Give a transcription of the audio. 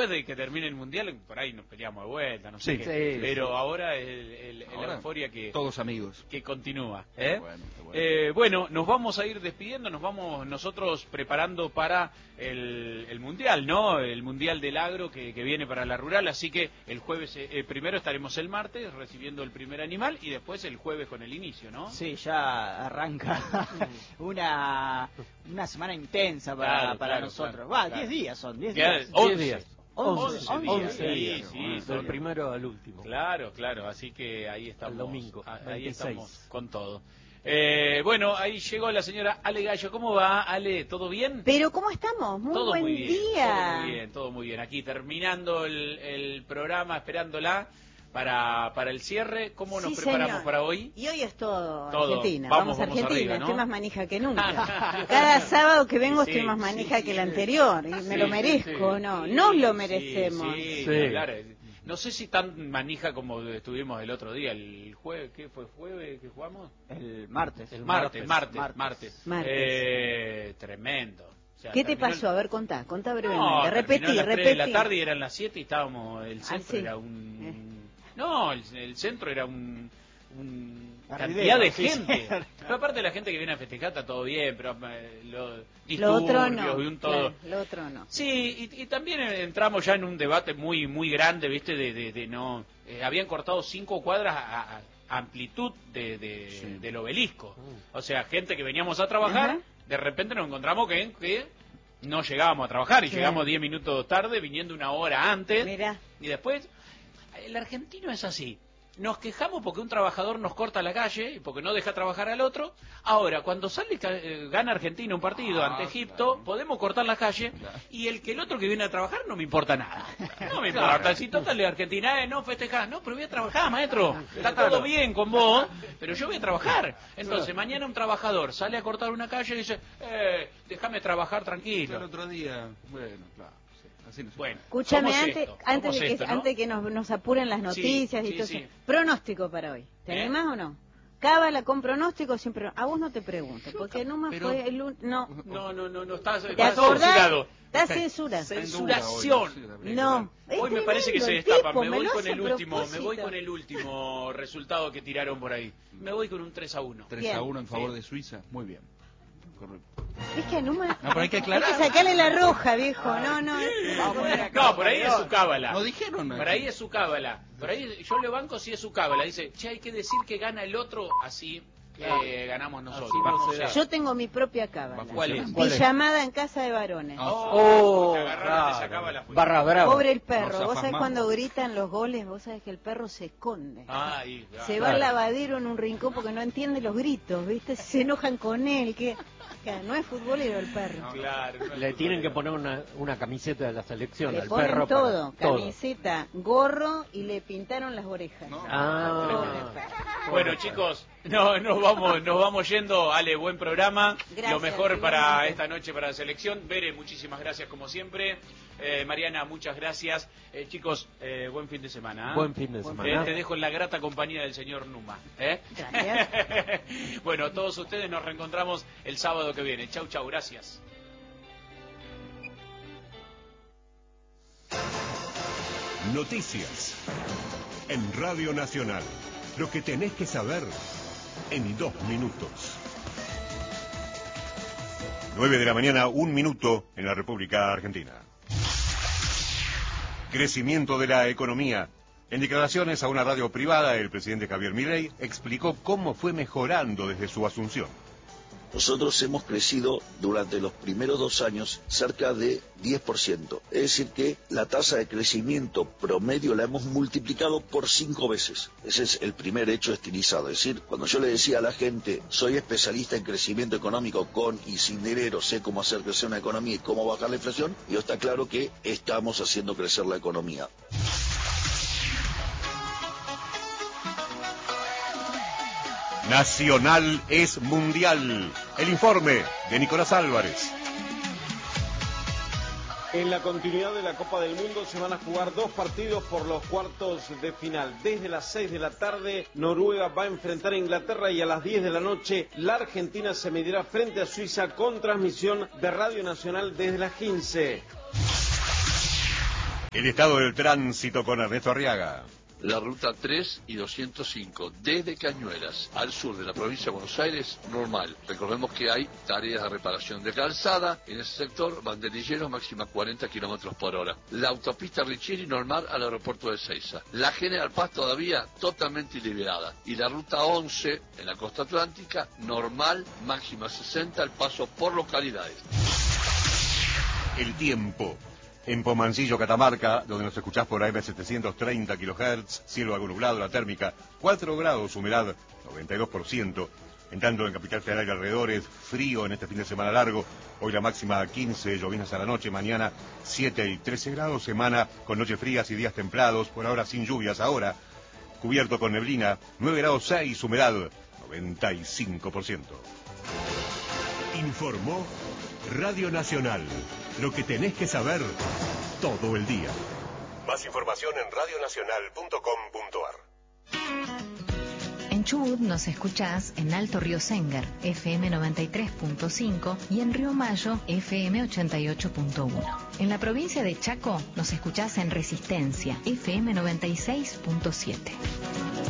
después de que termine el Mundial, por ahí nos peleamos de vuelta, no sé qué. Pero ahora la euforia que... Todos amigos. Que continúa. Bueno. Nos vamos a ir despidiendo, nos vamos nosotros preparando para el Mundial, ¿no? El Mundial del Agro que viene para la rural, así que el jueves, primero estaremos el martes recibiendo el primer animal y después el jueves con el inicio, ¿no? Sí, ya arranca una semana intensa para nosotros. Va, 10 días son, 10 días. 10 días. 11 días. Sí, del primero al último. Claro, así que ahí estamos. El domingo, ahí 26. estamos con todo. Bueno, ahí llegó la señora Ale Gallo. ¿Cómo va, Ale? ¿Todo bien? Pero ¿cómo estamos? Muy buen día. Todo muy bien. Aquí terminando el programa, esperándola para el cierre. ¿Cómo nos preparamos para hoy? Y hoy es todo Argentina. Vamos Argentina, arriba, ¿no? Estoy más manija que nunca. Cada sábado que vengo estoy más manija que el anterior. Y me lo merezco, ¿no? Nos lo merecemos. Sí. Claro. No sé si tan manija como estuvimos el otro día, el jueves, ¿qué fue? ¿Jueves que jugamos? El martes. Martes. Tremendo. O sea, ¿Qué te pasó? A ver, contá brevemente. No, repetí. Las 3 de la tarde y eran las 7 y estábamos, el centro era No, el centro era cantidad de gente. Pero aparte la gente que viene a festejar está todo bien, pero lo otro no. Y un todo. Claro, lo otro no. Sí, y también entramos ya en un debate muy grande, ¿viste? De no... habían cortado 5 cuadras a amplitud del obelisco. O sea, gente que veníamos a trabajar, de repente nos encontramos que no llegábamos a trabajar y llegamos 10 minutos tarde, viniendo 1 hora antes. Mirá. Y después, el argentino es así. Nos quejamos porque un trabajador nos corta la calle y porque no deja trabajar al otro. Ahora, cuando gana Argentina un partido ante Egipto, podemos cortar la calle y el otro que viene a trabajar no me importa nada. No me importa. Si total de Argentina, no festejar. No, pero voy a trabajar, maestro. Está todo bien con vos, pero yo voy a trabajar. Entonces, mañana un trabajador sale a cortar una calle y dice, déjame trabajar tranquilo. El otro día, bueno, claro. Bueno, escúchame, antes de que nos apuren las noticias y todo eso. Pronóstico para hoy. ¿Tenés más o no? Cábala con pronóstico siempre. A vos no te pregunto, porque no me fue el no. No, estás censurado. Está censura. Censuración. No. Hoy me parece que se destapan. Me voy con el último resultado que tiraron por ahí. Me voy con un 3-1. 3-1 en favor de Suiza. Muy bien. Correcto. Es que no, pero hay que aclarar. Hay que sacarle la roja, viejo. No, por ahí es su cábala. No dijeron nada. Por ahí es su cábala. Por ahí yo le banco si es su cábala. Dice, hay que decir que gana el otro, así ganamos nosotros. Yo tengo mi propia cábala. ¿Cuál es? Pijamada en casa de varones. Barra brava. Pobre el perro. Vos sabés cuando gritan los goles, vos sabés que el perro se esconde. Se va al lavadero en un rincón porque no entiende los gritos, ¿viste? Se enojan con él. No es futbolero el perro. Le tienen que poner una camiseta de la selección al ponen perro. Todo, camiseta, gorro y le pintaron las orejas. Bueno, chicos, nos vamos yendo. Ale, buen programa. Gracias, lo mejor para esta noche para la selección. Bere, muchísimas gracias como siempre. Mariana, muchas gracias. Chicos, buen fin de semana. Buen fin de semana. Te dejo en la grata compañía del señor Numa. Gracias. Bueno, todos ustedes nos reencontramos el sábado que viene. Chau, gracias. Noticias en Radio Nacional. Lo que tenés que saber en 2 minutos. 9 de la mañana, 1 minuto en la República Argentina. Crecimiento de la economía. En declaraciones a una radio privada, el presidente Javier Milei explicó cómo fue mejorando desde su asunción. Nosotros hemos crecido durante los primeros 2 años cerca de 10%. Es decir que la tasa de crecimiento promedio la hemos multiplicado por 5 veces. Ese es el primer hecho estilizado. Es decir, cuando yo le decía a la gente, soy especialista en crecimiento económico con y sin dinero, sé cómo hacer crecer una economía y cómo bajar la inflación, y está claro que estamos haciendo crecer la economía. Nacional es mundial. El informe de Nicolás Álvarez. En la continuidad de la Copa del Mundo se van a jugar 2 partidos por los cuartos de final. Desde las 6 de la tarde, Noruega va a enfrentar a Inglaterra y a las 10 de la noche, la Argentina se medirá frente a Suiza con transmisión de Radio Nacional desde las 15. El estado del tránsito con Ernesto Arriaga. La ruta 3 y 205, desde Cañuelas al sur de la provincia de Buenos Aires, normal. Recordemos que hay tareas de reparación de calzada. En ese sector, banderilleros máxima 40 kilómetros por hora. La autopista Richieri normal al aeropuerto de Seiza. La General Paz todavía totalmente liberada. Y la ruta 11 en la costa atlántica, normal, máxima 60 al paso por localidades. El tiempo. En Pomancillo, Catamarca, donde nos escuchás por AM 730 kHz, cielo algo nublado, la térmica 4 grados, humedad 92%. En tanto, en Capital Federal y alrededores, frío en este fin de semana largo. Hoy la máxima 15, llovinas a la noche, mañana 7 y 13 grados, semana con noches frías y días templados, por ahora sin lluvias, ahora cubierto con neblina, 9 grados 6, humedad 95%. Informó Radio Nacional. Lo que tenés que saber todo el día. Más información en radionacional.com.ar. En Chubut nos escuchás en Alto Río Sengar, FM 93.5 y en Río Mayo, FM 88.1. En la provincia de Chaco nos escuchás en Resistencia, FM 96.7.